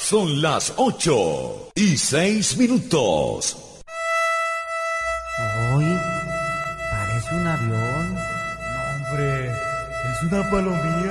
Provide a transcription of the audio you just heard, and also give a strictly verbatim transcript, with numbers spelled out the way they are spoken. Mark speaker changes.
Speaker 1: Son las ocho y seis minutos.
Speaker 2: Hoy parece un avión.
Speaker 3: No, hombre, es una palomilla.